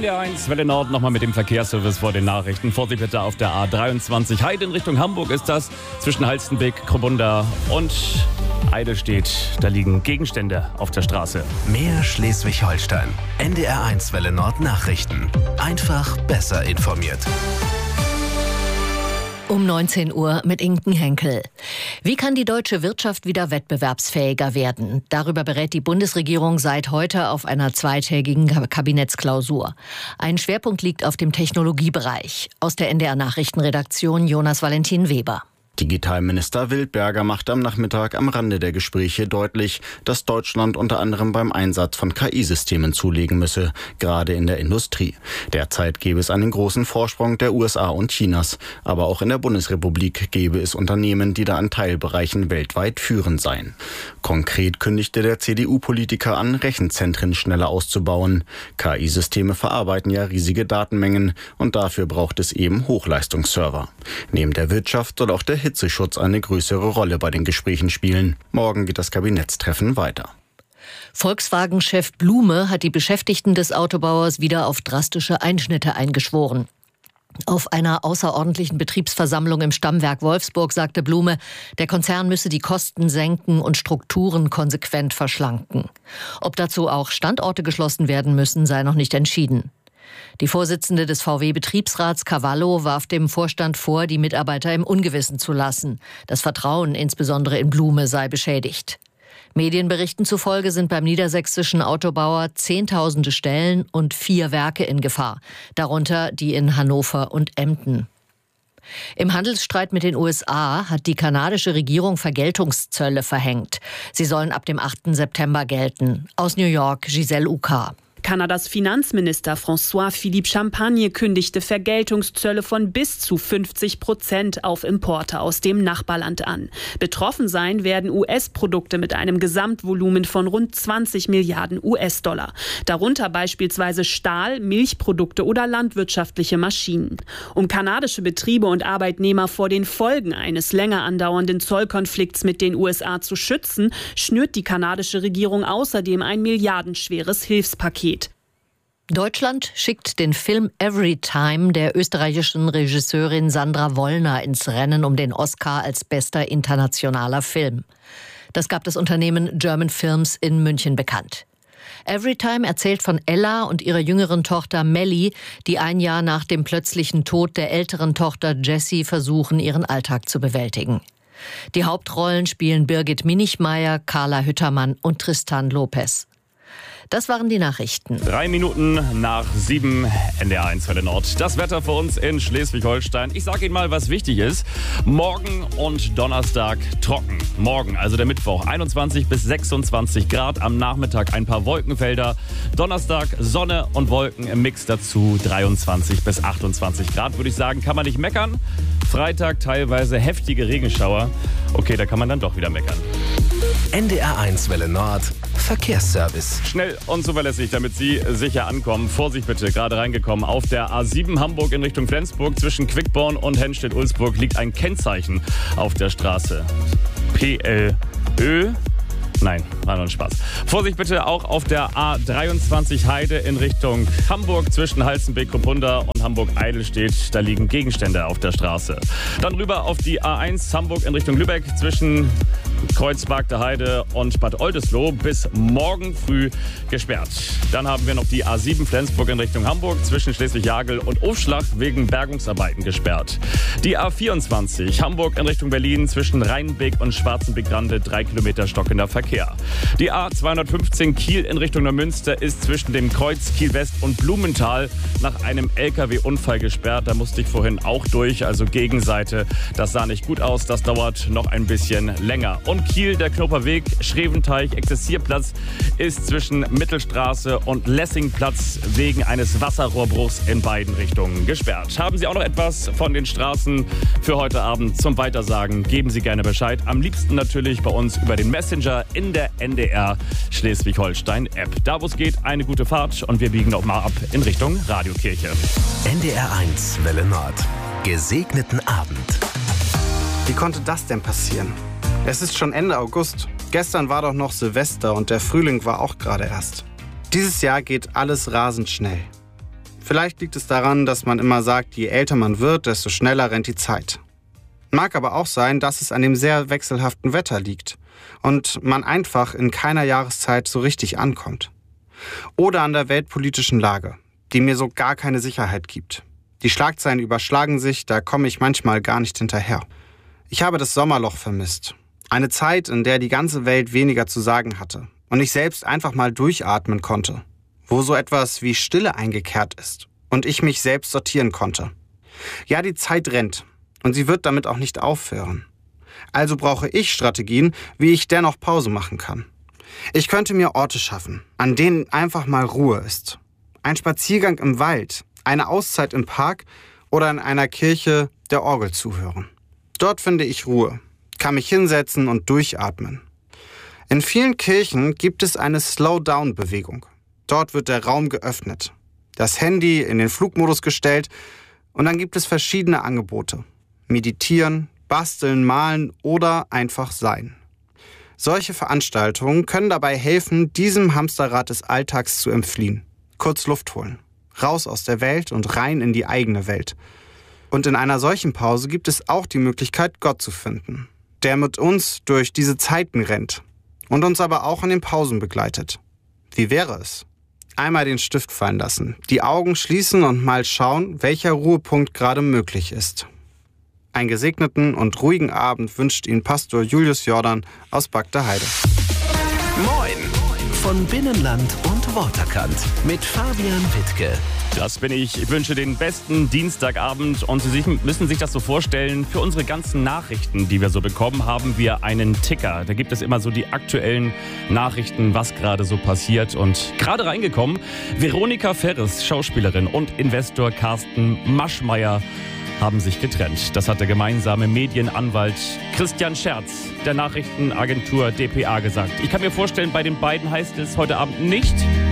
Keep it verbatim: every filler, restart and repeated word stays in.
N D R eins, Welle Nord, nochmal mit dem Verkehrsservice vor den Nachrichten. Vorsicht bitte auf der A dreiundzwanzig. Heide in Richtung Hamburg ist das. Zwischen Halstenbeck, Krobunda und Eidelstedt. Da liegen Gegenstände auf der Straße. Mehr Schleswig-Holstein. N D R eins Welle Nord Nachrichten. Einfach besser informiert. Um neunzehn Uhr mit Inken Henkel. Wie kann die deutsche Wirtschaft wieder wettbewerbsfähiger werden? Darüber berät die Bundesregierung seit heute auf einer zweitägigen Kabinettsklausur. Ein Schwerpunkt liegt auf dem Technologiebereich. Aus der N D R-Nachrichtenredaktion Jonas Valentin Weber. Digitalminister Wildberger macht am Nachmittag am Rande der Gespräche deutlich, dass Deutschland unter anderem beim Einsatz von K I-Systemen zulegen müsse, gerade in der Industrie. Derzeit gäbe es einen großen Vorsprung der U S A und Chinas, aber auch in der Bundesrepublik gäbe es Unternehmen, die da in Teilbereichen weltweit führend seien. Konkret kündigte der C D U-Politiker an, Rechenzentren schneller auszubauen. K I-Systeme verarbeiten ja riesige Datenmengen und dafür braucht es eben Hochleistungsserver. Neben der Wirtschaft soll auch der Hitzeschutz eine größere Rolle bei den Gesprächen spielen. Morgen geht das Kabinettstreffen weiter. Volkswagen-Chef Blume hat die Beschäftigten des Autobauers wieder auf drastische Einschnitte eingeschworen. Auf einer außerordentlichen Betriebsversammlung im Stammwerk Wolfsburg sagte Blume, der Konzern müsse die Kosten senken und Strukturen konsequent verschlanken. Ob dazu auch Standorte geschlossen werden müssen, sei noch nicht entschieden. Die Vorsitzende des V W-Betriebsrats Cavallo warf dem Vorstand vor, die Mitarbeiter im Ungewissen zu lassen. Das Vertrauen insbesondere in Blume sei beschädigt. Medienberichten zufolge sind beim niedersächsischen Autobauer Zehntausende Stellen und vier Werke in Gefahr, darunter die in Hannover und Emden. Im Handelsstreit mit den U S A hat die kanadische Regierung Vergeltungszölle verhängt. Sie sollen ab dem achten September gelten. Aus New York, Giselle Uka. Kanadas Finanzminister François-Philippe Champagne kündigte Vergeltungszölle von bis zu fünfzig Prozent auf Importe aus dem Nachbarland an. Betroffen sein werden U S-Produkte mit einem Gesamtvolumen von rund zwanzig Milliarden U S-Dollar. Darunter beispielsweise Stahl, Milchprodukte oder landwirtschaftliche Maschinen. Um kanadische Betriebe und Arbeitnehmer vor den Folgen eines länger andauernden Zollkonflikts mit den U S A zu schützen, schnürt die kanadische Regierung außerdem ein milliardenschweres Hilfspaket. Deutschland schickt den Film Everytime der österreichischen Regisseurin Sandra Wollner ins Rennen um den Oscar als bester internationaler Film. Das gab das Unternehmen German Films in München bekannt. Everytime erzählt von Ella und ihrer jüngeren Tochter Melly, die ein Jahr nach dem plötzlichen Tod der älteren Tochter Jessie versuchen, ihren Alltag zu bewältigen. Die Hauptrollen spielen Birgit Minichmeier, Carla Hüttermann und Tristan Lopez. Das waren die Nachrichten. Drei Minuten nach sieben, N D R eins Welle Nord. Das Wetter für uns in Schleswig-Holstein. Ich sage Ihnen mal, was wichtig ist. Morgen und Donnerstag trocken. Morgen, also der Mittwoch, einundzwanzig bis sechsundzwanzig Grad. Am Nachmittag ein paar Wolkenfelder. Donnerstag Sonne und Wolken im Mix dazu. dreiundzwanzig bis achtundzwanzig Grad, würde ich sagen, kann man nicht meckern. Freitag teilweise heftige Regenschauer. Okay, da kann man dann doch wieder meckern. N D R eins Welle Nord Verkehrsservice. Schnell und zuverlässig, damit Sie sicher ankommen. Vorsicht bitte, gerade reingekommen. Auf der A sieben Hamburg in Richtung Flensburg zwischen Quickborn und Henstedt-Ulzburg liegt ein Kennzeichen auf der Straße. P L Ö. Nein, war nur ein Spaß. Vorsicht bitte auch auf der A dreiundzwanzig Heide in Richtung Hamburg zwischen Halstenbeck-Kopunda und Hamburg-Eidelstedt. Da liegen Gegenstände auf der Straße. Dann rüber auf die A eins Hamburg in Richtung Lübeck zwischen Kreuzberg der Heide und Bad Oldesloe bis morgen früh gesperrt. Dann haben wir noch die A sieben Flensburg in Richtung Hamburg zwischen Schleswig-Jagel und Aufschlag wegen Bergungsarbeiten gesperrt. Die A vierundzwanzig Hamburg in Richtung Berlin zwischen Rheinbeck und Schwarzenbeck-Rande drei Kilometer stockender Verkehr. Die A zweihundertfünfzehn Kiel in Richtung Neumünster ist zwischen dem Kreuz Kiel West und Blumenthal nach einem L K W-Unfall gesperrt. Da musste ich vorhin auch durch, also Gegenseite. Das sah nicht gut aus, das dauert noch ein bisschen länger. Und Kiel, der Knoperweg, Schreventeich, Exzessierplatz ist zwischen Mittelstraße und Lessingplatz wegen eines Wasserrohrbruchs in beiden Richtungen gesperrt. Haben Sie auch noch etwas von den Straßen für heute Abend zum Weitersagen? Geben Sie gerne Bescheid. Am liebsten natürlich bei uns über den Messenger in der N D R Schleswig-Holstein-App. Da, wo es geht, eine gute Fahrt und wir biegen noch mal ab in Richtung Radiokirche. N D R eins Welle Nord. Gesegneten Abend. Wie konnte das denn passieren? Es ist schon Ende August. Gestern war doch noch Silvester und der Frühling war auch gerade erst. Dieses Jahr geht alles rasend schnell. Vielleicht liegt es daran, dass man immer sagt, je älter man wird, desto schneller rennt die Zeit. Mag aber auch sein, dass es an dem sehr wechselhaften Wetter liegt und man einfach in keiner Jahreszeit so richtig ankommt. Oder an der weltpolitischen Lage, die mir so gar keine Sicherheit gibt. Die Schlagzeilen überschlagen sich, da komme ich manchmal gar nicht hinterher. Ich habe das Sommerloch vermisst. Eine Zeit, in der die ganze Welt weniger zu sagen hatte und ich selbst einfach mal durchatmen konnte. Wo so etwas wie Stille eingekehrt ist und ich mich selbst sortieren konnte. Ja, die Zeit rennt und sie wird damit auch nicht aufhören. Also brauche ich Strategien, wie ich dennoch Pause machen kann. Ich könnte mir Orte schaffen, an denen einfach mal Ruhe ist. Ein Spaziergang im Wald, eine Auszeit im Park oder in einer Kirche der Orgel zuhören. Dort finde ich Ruhe, kann mich hinsetzen und durchatmen. In vielen Kirchen gibt es eine Slow-Down-Bewegung. Dort wird der Raum geöffnet, das Handy in den Flugmodus gestellt und dann gibt es verschiedene Angebote. Meditieren, basteln, malen oder einfach sein. Solche Veranstaltungen können dabei helfen, diesem Hamsterrad des Alltags zu entfliehen. Kurz Luft holen, raus aus der Welt und rein in die eigene Welt. Und in einer solchen Pause gibt es auch die Möglichkeit, Gott zu finden, der mit uns durch diese Zeiten rennt und uns aber auch in den Pausen begleitet. Wie wäre es? Einmal den Stift fallen lassen, die Augen schließen und mal schauen, welcher Ruhepunkt gerade möglich ist. Einen gesegneten und ruhigen Abend wünscht Ihnen Pastor Julius Jordan aus Bagda Heide. Moin von Binnenland und Waterkant mit Fabian Wittke. Das bin ich. Ich wünsche den besten Dienstagabend und Sie müssen sich das so vorstellen, für unsere ganzen Nachrichten, die wir so bekommen, haben wir einen Ticker. Da gibt es immer so die aktuellen Nachrichten, was gerade so passiert. Und gerade reingekommen, Veronika Ferres, Schauspielerin, und Investor Carsten Maschmeyer haben sich getrennt. Das hat der gemeinsame Medienanwalt Christian Scherz der Nachrichtenagentur D P A gesagt. Ich kann mir vorstellen, bei den beiden heißt es heute Abend nicht: